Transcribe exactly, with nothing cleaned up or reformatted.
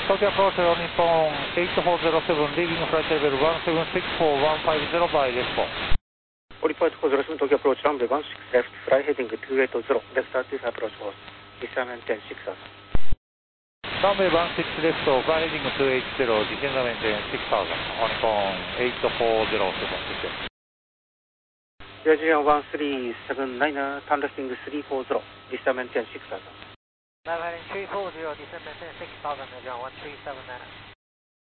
Tokyo approach Nippon eight four zero seven, leaving flight level one seven six four one five zero by Despo. Report four zero seven, Tokyo approach runway one six left, fly heading two eight zero, left thirty approach course, descendment ten six thousand. Runway one six left, fly heading two eight zero, descendment ten six thousand, Nippon eight four zero seven,ですよ。 Vietnam one three seven nine, turn lifting three four zero, descendment ten six thousand. nine three four zero, descendment ten six thousand, Vietnam one three seven nine.